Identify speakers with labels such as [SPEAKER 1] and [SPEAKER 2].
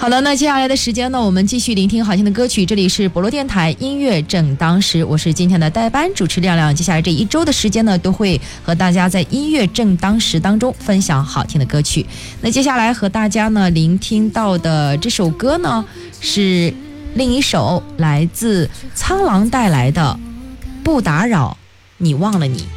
[SPEAKER 1] 好的，那接下来的时间呢，我们继续聆听好听的歌曲。这里是博罗电台音乐正当时，我是今天的代班主持亮亮。接下来这一周的时间呢，都会和大家在音乐正当时当中分享好听的歌曲。那接下来和大家呢聆听到的这首歌呢，是另一首来自苍狼带来的《不打扰，你忘了你》。